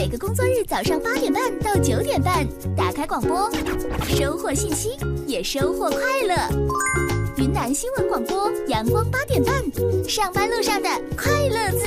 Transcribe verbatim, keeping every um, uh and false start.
每个工作日早上八点半到九点半，打开广播，收获信息，也收获快乐。云南新闻广播，阳光八点半，上班路上的快乐自